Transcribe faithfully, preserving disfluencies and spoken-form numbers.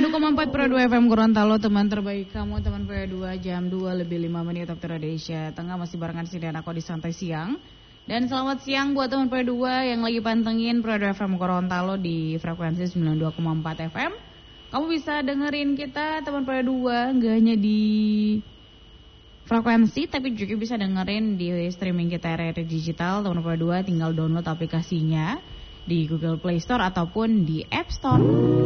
sembilan puluh dua koma empat Pro dua F M Gorontalo, teman terbaik kamu, teman Pro dua jam dua lebih lima menit waktu Indonesia Tengah, masih barengan si dan aku di Santai Siang. Dan selamat siang buat teman Pro dua yang lagi pantengin Pro dua F M Gorontalo di frekuensi sembilan puluh dua koma empat F M. Kamu bisa dengerin kita teman Pro dua enggak hanya di frekuensi, tapi juga bisa dengerin di streaming kita R R I Digital. Teman Pro dua tinggal download aplikasinya di Google Play Store ataupun di App Store.